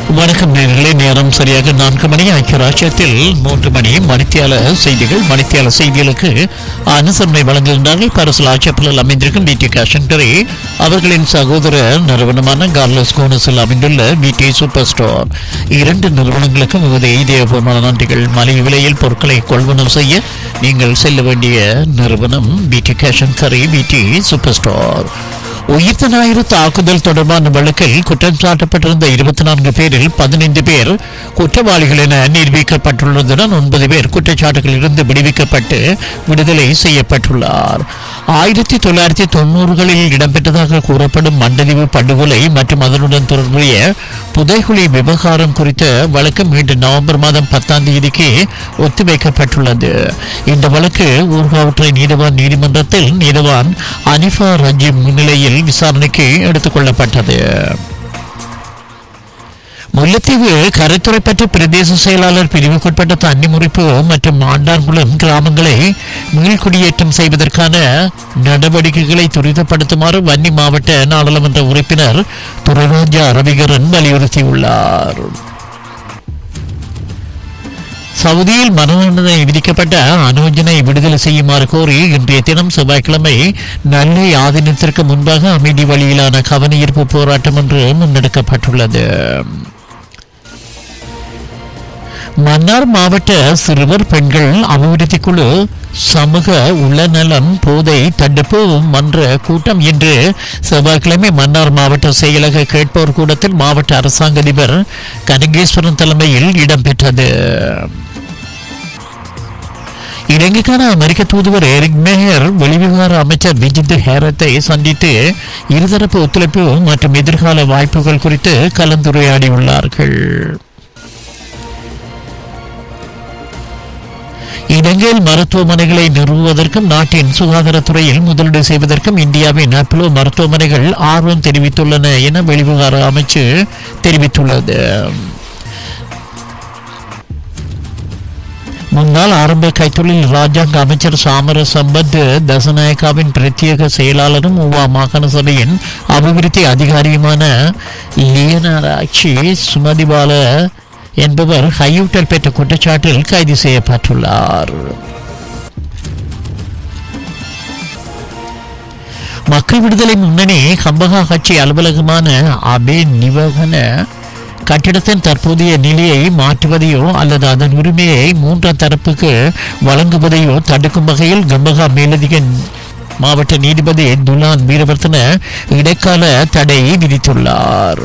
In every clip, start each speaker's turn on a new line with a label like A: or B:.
A: வணக்கம் நேயர்களே, நேரம் சரியாக 4 மணி. ஐக்கிய ராஜ்யத்தில் 3 மணி. மணித்தியால செய்திகளுக்கு அனுசரணை வழங்குகின்றார்கள் பரிசல் ஆட்சேபலில் அமைந்திருக்கும் பிடி கேஷன்டரி அவர்களின் சகோதர நிறுவனமான கார்லஸ் கோனஸில் அமைந்துள்ள பிடி சூப்பர் ஸ்டோர். 2 நிறுவனங்களுக்கும் இதயபூர்வமான நன்றிகள். மலிவு விலையில் பொருட்களை கொள்வனவு செய்ய நீங்கள் செல்ல வேண்டிய நிறுவனம் பிடி கேஷன்டரி, பிடி சூப்பர் ஸ்டோர். உயிர்த்த ஞாயிறு தாக்குதல் தொடர்பான வழக்கில் குற்றம் சாட்டப்பட்டிருந்த 24 பேரில் 15 பேர் குற்றவாளிகள் என நிரூபிக்கப்பட்டுள்ளதுடன் 9 பேர் குற்றச்சாட்டுகளில் இருந்து விடுவிக்கப்பட்டு விடுதலை செய்யப்பட்டுள்ளார். 1990களில் இடம்பெற்றதாக கூறப்படும் மண்டதீவு படுகொலை மற்றும் அதனுடன் தொடர்புடைய புதைகுழி விவகாரம் குறித்த வழக்கு மீண்டும் நவம்பர் மாதம் 10ஆம் தேதிக்கு ஒத்திவைக்கப்பட்டுள்ளது. இந்த வழக்கு ஊர்காவற்றை நீதவான் நீதிமன்றத்தில் நீதவான் அனிஃபா ரஜீம் முன்னிலையில் விசாரணைக்கு எடுத்துக் கொள்ளப்பட்டது. முல்லைத்தீவு கரைத்துறைப்பற்று பிரதேச செயலாளர் பிரிவுக்குட்பட்ட தண்ணி முறிப்பு மற்றும் ஆண்டான்குளம் கிராமங்களை மீள்குடியேற்றம் செய்வதற்கான நடவடிக்கைகளை துரிதப்படுத்துமாறு வன்னி மாவட்ட நாடாளுமன்ற உறுப்பினர் துரைராஜா ரவிகரன் வலியுறுத்தியுள்ளார். சவுதியில் மரண தண்டனை விதிக்கப்பட்ட அனுஜனை விடுதலை செய்யுமாறு கோரி இன்றைய தினம் செவ்வாய்க்கிழமை நல்லை ஆதீனத்திற்கு முன்பாக அமைதி வழியிலான கவனஈர்ப்பு போராட்டம் ஒன்று முன்னெடுக்கப்பட்டுள்ளது. மன்னார் மாவட்ட சிறுவர் பெண்கள் அபிவிருத்தி குழு சமூக உளநலம் போதை தடுப்பு மன்ற கூட்டம் இன்று செவ்வாய்க்கிழமை மன்னார் மாவட்ட செயலக கேட்போர் கூடத்தில் மாவட்ட அரசாங்க அதிபர் கனகேஸ்வரன் தலைமையில் இடம்பெற்றது. இலங்கைக்கான அமெரிக்க தூதுவர் எரிக் மேயர் வெளிவிவகார அமைச்சர் விஜித் ஹேரத்தை சந்தித்து இருதரப்பு ஒத்துழைப்பு மற்றும் எதிர்கால வாய்ப்புகள் குறித்து கலந்துரையாடியுள்ளார்கள். இலங்கையில் மருத்துவமனைகளை நிறுவுவதற்கும் நாட்டின் சுகாதாரத்துறையில் முதலீடு செய்வதற்கும் இந்தியாவின் அப்போலோ மருத்துவமனைகள் ஆர்வம் தெரிவித்துள்ளன என வெளிவிவகார அமைச்சு தெரிவித்துள்ளது. முன்னாள் ஆரம்ப கைத்தொழில் ராஜாங்க அமைச்சர் சாமர சம்பத் தசநாயக்காவின் பிரத்யேக செயலாளரும் ஊவா மாகாண சபையின் அபிவிருத்தி அதிகாரியுமான லியனாராட்சி சுமதிபால என்பவர் கையூட்டல் பெற்ற குற்றச்சாட்டில் கைது செய்யப்பட்டுள்ளார். மக்கள் விடுதலை முன்னணி கம்பகா கட்சி அலுவலகமான அபே நிவகன கட்டிடத்தின் தற்போதைய நிலையை மாற்றுவதையோ அல்லது அதன் உரிமையை 3ஆம் தரப்புக்கு வழங்குவதையோ தடுக்கும் வகையில் கம்பகா மேலதிக மாவட்ட நீதிபதி துலான் வீரவர்த்தன இடைக்கால தடை விதித்துள்ளார்.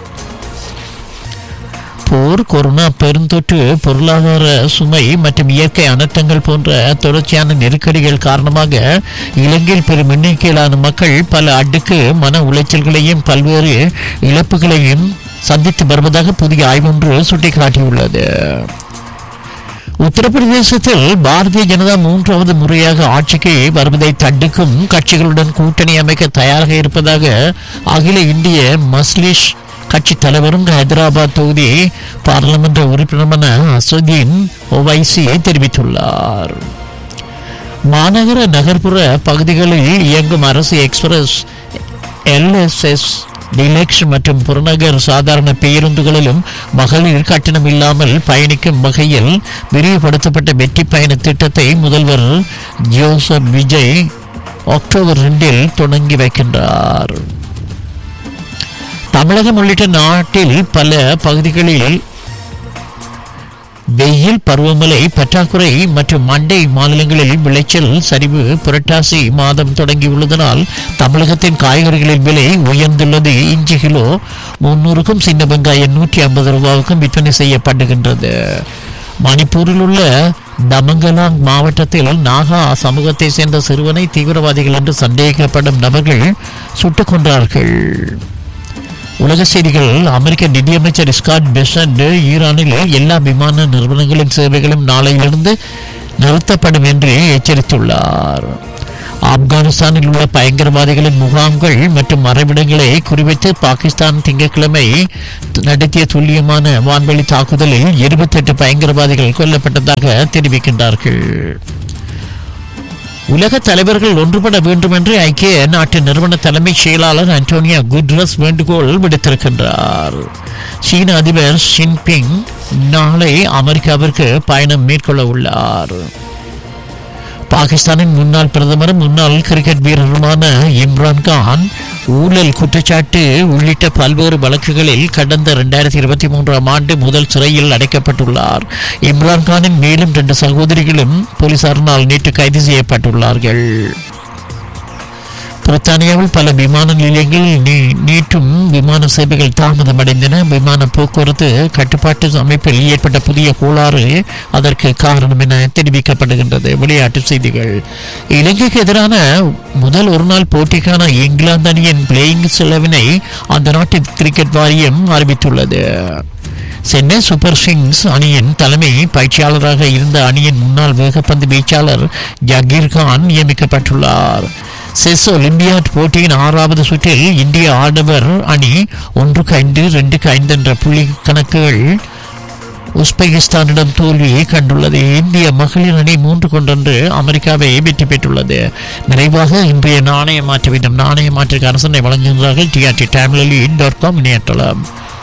A: போர், கொரோனா பெருந்தொற்று, பொருளாதார சுமை மற்றும் இயற்கை அனர்த்தங்கள் போன்ற தொடர்ச்சியான நெருக்கடிகள் காரணமாக இலங்கையில் பெரும் எண்ணிக்கையிலான மக்கள் பல அடுக்கு மன உளைச்சல்களையும் பல்வேறு இழப்புகளையும் சந்தித்து வருவதாக புதிய ஆய்வு ஒன்று சுட்டிக்காட்டியுள்ளது. உத்தரப்பிரதேசத்தில் பாரதிய ஜனதா 3வது முறையாக ஆட்சிக்கு வருவதை தடுக்கும் கட்சிகளுடன் கூட்டணி அமைக்க தயாராக இருப்பதாக அகில இந்திய மஸ்லிஷ் கட்சி தலைவரும் ஹைதராபாத் தொகுதி பாராளுமன்ற உறுப்பினருமான அசதுதீன் ஓவைசி தெரிவித்துள்ளார். மாநகர நகர்ப்புற பகுதிகளில் இயங்கும் அரசு எக்ஸ்பிரஸ், எல்எஸ்எஸ் டிலக்ஸ் மற்றும் புறநகர் சாதாரண பேருந்துகளிலும் மகளிர் கட்டணம் இல்லாமல் பயணிக்கும் வகையில் விரிவுபடுத்தப்பட்ட வெற்றி பயண திட்டத்தை முதல்வர் ஜோசப் விஜய் அக்டோபர் 2 தொடங்கி வைக்கின்றார். தமிழகம் உள்ளிட்ட நாட்டில் பல பகுதிகளில் வெயில், பருவமழை பற்றாக்குறை மற்றும் அண்டை மாநிலங்களில் விளைச்சல் சரிவு புரட்டாசி மாதம் தொடங்கியுள்ளதனால் தமிழகத்தின் காய்கறிகளின் விலை உயர்ந்துள்ளது. இஞ்சி கிலோ 300க்கும் சின்ன வெங்காயம் 150 ரூபாவுக்கும் விற்பனை செய்யப்படுகின்றது. மணிப்பூரில் உள்ள தமங்கலாங் மாவட்டத்தில் நாகா சமூகத்தை சேர்ந்த சிறுவனை தீவிரவாதிகள் என்று சந்தேகிக்கப்படும் நபர்கள் சுட்டுக் கொன்றார்கள். உலக செய்திகள். அமெரிக்க நிதியமைச்சர் ஸ்காட் பெசன்ட் ஈரானில் எல்லா விமான நிறுவனங்களின் சேவைகளும் நாளையிலிருந்து நிறுத்தப்படும் என்று எச்சரித்துள்ளார். ஆப்கானிஸ்தானில் உள்ள பயங்கரவாதிகளின் முகாம்கள் மற்றும் மறைவிடங்களை குறிவைத்து பாகிஸ்தான் திங்கட்கிழமை நடத்திய துல்லியமான வான்வெளி தாக்குதலில் 28 பயங்கரவாதிகள் கொல்லப்பட்டதாக தெரிவிக்கின்றார்கள். உலக தலைவர்கள் ஒன்றுபட வேண்டும் என்று ஐக்கிய நாட்டு நிறுவன தலைமைச் செயலாளர் அன்டோனியோ குட்ரஸ் வேண்டுகோள் விடுத்திருக்கின்றார். சீன அதிபர் ஜின்பிங் நாளை அமெரிக்காவிற்கு பயணம் மேற்கொள்ள உள்ளார். பாகிஸ்தானின் முன்னாள் பிரதமரும் முன்னாள் கிரிக்கெட் வீரருமான இம்ரான்கான் ஊழல் குற்றச்சாட்டு உள்ளிட்ட பல்வேறு வழக்குகளில் கடந்த 2023ஆம் ஆண்டு முதல் சிறையில் அடைக்கப்பட்டுள்ளார். இம்ரான்கானின் மேலும் 2 சகோதரிகளும் போலீசாரினால் நேற்று கைது செய்யப்பட்டுள்ளார்கள். பிரித்தானியாவில் பல விமான நிலையங்களில் நேற்றும் விமான சேவைகள் தாமதமடைந்தன. விமான போக்குவரத்து கட்டுப்பாட்டு அமைப்பில் ஏற்பட்ட புதிய கோளாறு அதற்கு காரணம் என தெரிவிக்கப்படுகின்றது. விளையாட்டுச் செய்திகள். இலங்கைக்கு எதிரான முதல் ஒருநாள் போட்டிக்கான இங்கிலாந்து அணியின் பிளேயிங் 11 அந்த நாட்டின் கிரிக்கெட் வாரியம் அறிவித்துள்ளது. சென்னை சூப்பர் கிங்ஸ் அணியின் தலைமை பயிற்சியாளராக இருந்த அணியின் முன்னாள் வேகப்பந்து வீச்சாளர் ஜகீர்கான் நியமிக்கப்பட்டுள்ளார். செஸ் ஒலிம்பியாட் போட்டியின் 6வது சுற்றில் இந்திய ஆடவர் அணி 1-5, 2-5 என்ற புள்ளி கணக்குகள் உஸ்பெகிஸ்தானிடம் தோல்வியை கண்டுள்ளது. இந்திய மகளிர் அணி 3-1 அமெரிக்காவை வெற்றி பெற்றுள்ளது. நிறைவாக இன்றைய நாணய மாற்று வீதம். நாணய மாற்றுக்கு அரசனை வழங்குகிறார்கள் TRT-Tamil.com இணையதளம்.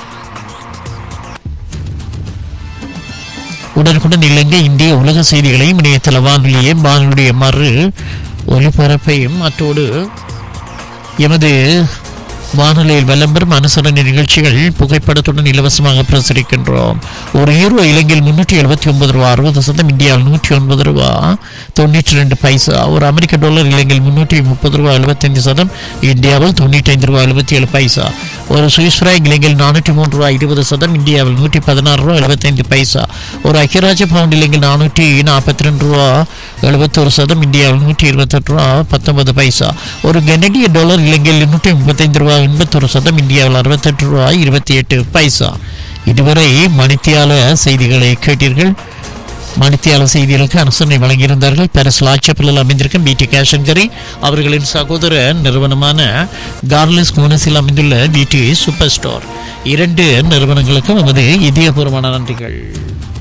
A: உடனுக்குடன் இலங்கை இந்திய உலக செய்திகளையும் இணையதள வானொலியையும் வானொலிய மறு ஒலிபரப்பையும் அத்தோடு எமது வானொலியில் விளம்பரம் அனுசரணை நிகழ்ச்சிகள் புகைப்படத்துடன் இலவசமாக பிரசுரிக்கின்றோம். ஒரு யூரோ இலங்கையில் 379 ரூபா 60 சதம், இந்தியாவில் 109 ரூபா 92 பைசா. ஒரு அமெரிக்க டாலர் இலங்கையில் 330 ரூபா 75 சதம், இந்தியாவில் 95 ரூபா 77 பைசா. ஒரு சுவிஸ் பிராங்க் இலங்கையில் 403 ரூபா 20 சதம், இந்தியாவில் 116 ரூபா 75 பைசா. ஒரு ஐக்கியராஜ்ய பவுண்ட் இலங்கையில் 442 ரூபா 71 சதம், இந்தியாவில் 128 ரூபா 19 பைசா. ஒரு கனடிய டாலர் இலங்கையில் 135 ரூபா 81 சதம், இந்தியாவில் 68 ரூபா 28 பைசா. இதுவரை மணித்தியால செய்திகளை கேட்டீர்கள். மணித்தியால செய்திகளுக்கு அரசனை வழங்கியிருந்தார்கள் பாரிஸ் லாச்சப்பலில் அமைந்திருக்கும் பிடி கேஷன்கரி அவர்களின் சகோதர நிறுவனமான கார்லிஸ் கோனஸில் அமைந்துள்ள பிடி சூப்பர் ஸ்டோர். 2 நிறுவனங்களுக்கும் நமது இதயபூர்வமான நன்றிகள்.